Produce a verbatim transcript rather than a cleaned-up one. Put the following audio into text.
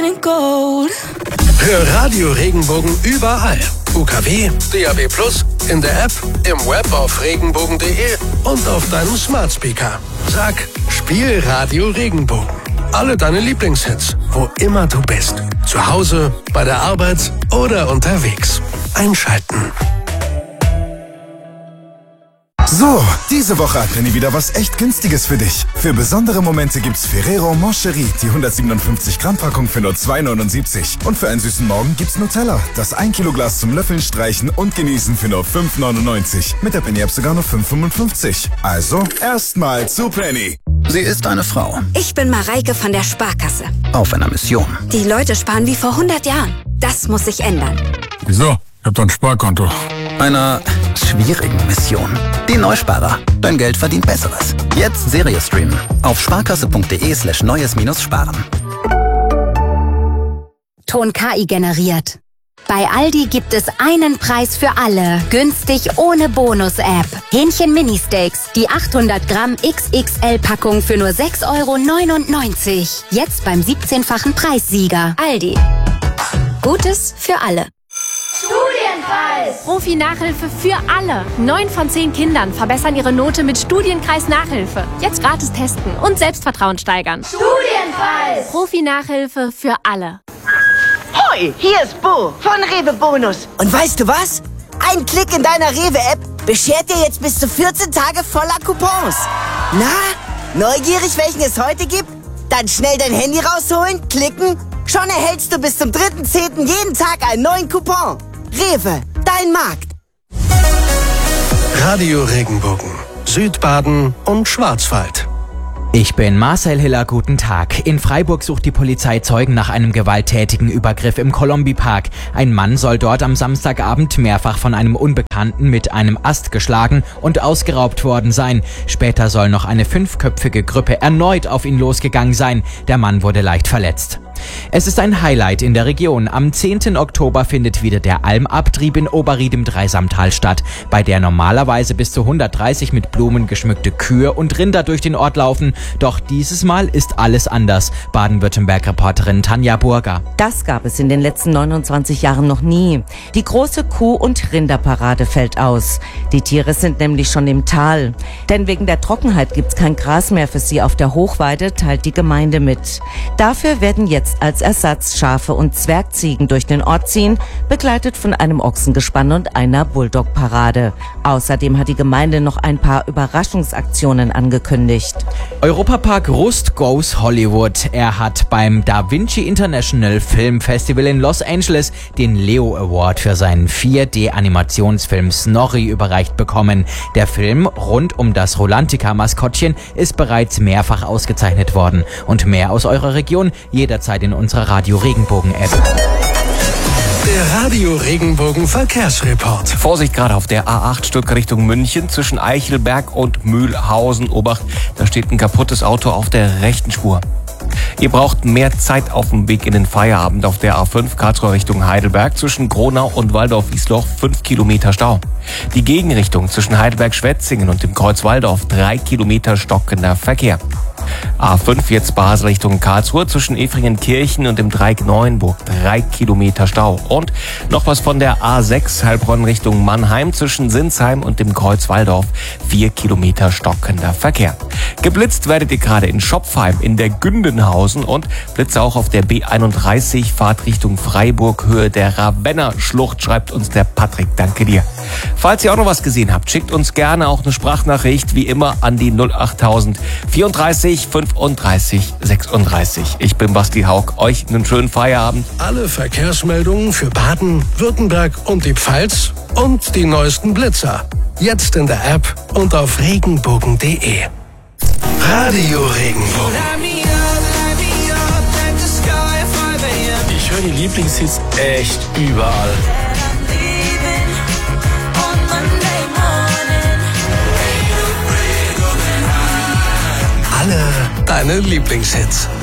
Hör Radio Regenbogen überall. U K W, D A B plus, in der App, im Web auf regenbogen punkt de und auf deinem Smart Speaker. Sag, spiel Radio Regenbogen. Alle deine Lieblingshits, wo immer du bist. Zu Hause, bei der Arbeit oder unterwegs. Einschalten. So, diese Woche hat Penny wieder was echt Günstiges für dich. Für besondere Momente gibt's Ferrero Moncherie, die hundertsiebenundfünfzig Gramm Packung für nur zwei neunundsiebzig. Und für einen süßen Morgen gibt's Nutella, das ein Kilo Glas zum Löffeln, Streichen und Genießen für nur fünf neunundneunzig. Mit der Penny App sogar nur fünf fünfundfünfzig. Also, erstmal zu Penny. Sie ist eine Frau. Ich bin Mareike von der Sparkasse. Auf einer Mission. Die Leute sparen wie vor hundert Jahren. Das muss sich ändern. Wieso? Ich hab doch ein Sparkonto. Einer schwierigen Mission. Die Neusparer. Dein Geld verdient Besseres. Jetzt Serie streamen. Auf sparkasse.de slash neues minus sparen. Ton K I generiert. Bei Aldi gibt es einen Preis für alle. Günstig ohne Bonus-App. Hähnchen Mini-Steaks. Die achthundert Gramm X X L-Packung für nur sechs Euro neunundneunzig. Jetzt beim siebzehnfachen Preissieger. Aldi. Gutes für alle. Studienkreis! Profi-Nachhilfe für alle. Neun von zehn Kindern verbessern ihre Note mit Studienkreis-Nachhilfe. Jetzt gratis testen und Selbstvertrauen steigern. Studienkreis! Profi-Nachhilfe für alle. Hoi, hier ist Bo von Rewe Bonus. Und weißt du was? Ein Klick in deiner Rewe-App beschert dir jetzt bis zu vierzehn Tage voller Coupons. Na, neugierig, welchen es heute gibt? Dann schnell dein Handy rausholen, klicken. Schon erhältst du bis zum dritten zehnten jeden Tag einen neuen Coupon. Rewe, dein Markt. Radio Regenbogen, Südbaden und Schwarzwald. Ich bin Marcel Hiller, guten Tag. In Freiburg sucht die Polizei Zeugen nach einem gewalttätigen Übergriff im Kolombi-Park. Ein Mann soll dort am Samstagabend mehrfach von einem Unbekannten mit einem Ast geschlagen und ausgeraubt worden sein. Später soll noch eine fünfköpfige Gruppe erneut auf ihn losgegangen sein. Der Mann wurde leicht verletzt. Es ist ein Highlight in der Region. Am zehnten Oktober findet wieder der Almabtrieb in Oberried im Dreisamtal statt, bei der normalerweise bis zu hundertdreißig mit Blumen geschmückte Kühe und Rinder durch den Ort laufen. Doch dieses Mal ist alles anders. Baden-Württemberg-Reporterin Tanja Burger. Das gab es in den letzten neunundzwanzig Jahren noch nie. Die große Kuh- und Rinderparade fällt aus. Die Tiere sind nämlich schon im Tal. Denn wegen der Trockenheit gibt's kein Gras mehr für sie auf der Hochweide, teilt die Gemeinde mit. Dafür werden jetzt als Ersatz Schafe und Zwergziegen durch den Ort ziehen, begleitet von einem Ochsengespann und einer Bulldog-Parade. Außerdem hat die Gemeinde noch ein paar Überraschungsaktionen angekündigt. Europapark Rust Goes Hollywood. Er hat beim Da Vinci International Film Festival in Los Angeles den Leo Award für seinen vier D-Animationsfilm Snorri überreicht bekommen. Der Film rund um das Rolantica-Maskottchen ist bereits mehrfach ausgezeichnet worden. Und mehr aus eurer Region jederzeit in unserer Radio Regenbogen App. Der Radio Regenbogen Verkehrsreport. Vorsicht gerade auf der A acht Stück Richtung München zwischen Eichelberg und Mühlhausen. Obacht, da steht ein kaputtes Auto auf der rechten Spur. Ihr braucht mehr Zeit auf dem Weg in den Feierabend auf der A fünf Karlsruhe Richtung Heidelberg zwischen Gronau und Waldorf-Isloch fünf Kilometer Stau. Die Gegenrichtung zwischen Heidelberg-Schwetzingen und dem Kreuz Walldorf drei Kilometer stockender Verkehr. A fünf jetzt Basel Richtung Karlsruhe zwischen Efringenkirchen und dem Dreieck Neuenburg drei Kilometer Stau. Und noch was von der A sechs Heilbronn Richtung Mannheim zwischen Sinsheim und dem Kreuz Walldorf vier Kilometer stockender Verkehr. Geblitzt werdet ihr gerade in Schopfheim in der Gündenhausen und Blitze auch auf der B einunddreißig Fahrt Richtung Freiburg Höhe der Ravenner Schlucht, schreibt uns der Patrick. Danke dir. Falls ihr auch noch was gesehen habt, schickt uns gerne auch eine Sprachnachricht wie immer an die null achttausend vierunddreißig fünfunddreißig sechsunddreißig. Ich bin Basti Haug. Euch einen schönen Feierabend. Alle Verkehrsmeldungen für Baden, Württemberg und die Pfalz und die neuesten Blitzer. Jetzt in der App und auf regenbogen punkt de. Radio Regenbogen. Ich höre die Lieblingshits echt überall. Alle deine Lieblingshits.